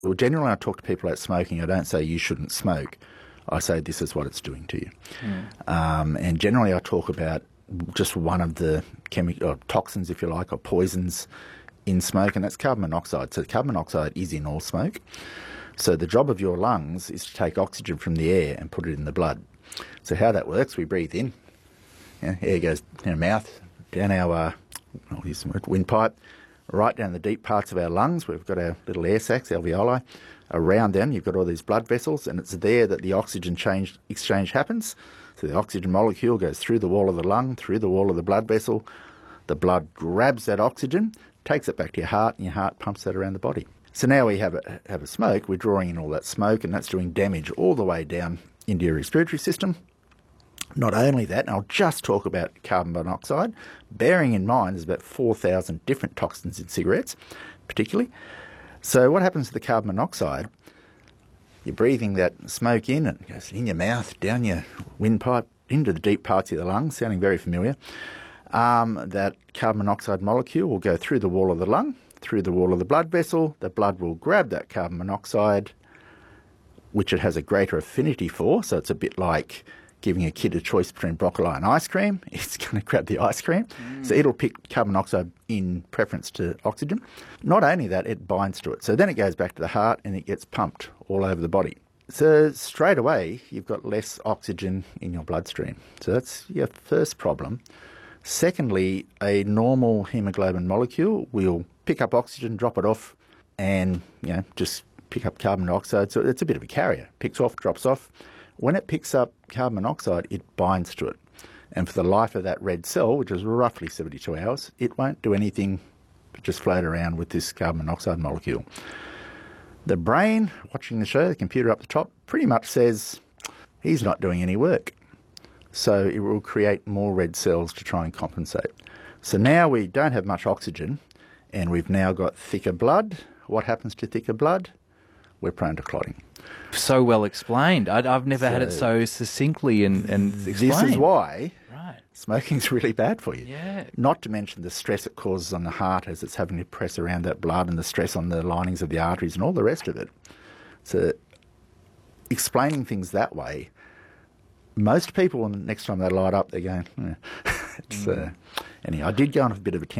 Well, generally when I talk to people about smoking, I don't say you shouldn't smoke. I say this is what it's doing to you. And generally I talk about just one of the toxins, if you like, or poisons in smoke, and that's carbon monoxide. So carbon monoxide is in all smoke. So the job of your lungs is to take oxygen from the air and put it in the blood. So how that works, we breathe in, air goes in our mouth, down our windpipe, right down the deep parts of our lungs. We've got our little air sacs, alveoli. Around them you've got all these blood vessels, and it's there that the oxygen exchange happens. So the oxygen molecule goes through the wall of the lung, through the wall of the blood vessel. The blood grabs that oxygen, takes it back to your heart, and your heart pumps that around the body. So now we have a smoke, we're drawing in all that smoke, and that's doing damage all the way down into your respiratory system. Not only that, and I'll just talk about carbon monoxide, bearing in mind there's about 4,000 different toxins in cigarettes, particularly. So what happens to the carbon monoxide? You're breathing that smoke in, and it goes in your mouth, down your windpipe, into the deep parts of the lungs, sounding very familiar. That carbon monoxide molecule will go through the wall of the lung, through the wall of the blood vessel. The blood will grab that carbon monoxide, which it has a greater affinity for, so it's a bit like giving a kid a choice between broccoli and ice cream. It's going to grab the ice cream. So it'll pick carbon monoxide in preference to oxygen. Not only that, it binds to it. So then it goes back to the heart and it gets pumped all over the body. So straight away, you've got less oxygen in your bloodstream. So that's your first problem. Secondly, a normal hemoglobin molecule will pick up oxygen, drop it off, and just pick up carbon dioxide. So it's a bit of a carrier. Picks off, drops off. When it picks up carbon monoxide, it binds to it. And for the life of that red cell, which is roughly 72 hours, it won't do anything but just float around with this carbon monoxide molecule. The brain, watching the show, the computer up the top, pretty much says he's not doing any work. So it will create more red cells to try and compensate. So now we don't have much oxygen, and we've now got thicker blood. What happens to thicker blood? We're prone to clotting. So well explained. I've never had it so succinctly and explained. This is why smoking's really bad for you. Yeah. Not to mention the stress it causes on the heart as it's having to press around that blood, and the stress on the linings of the arteries and all the rest of it. So explaining things that way, most people, next time they light up, they're going, Anyway, I did go on a bit of a tangent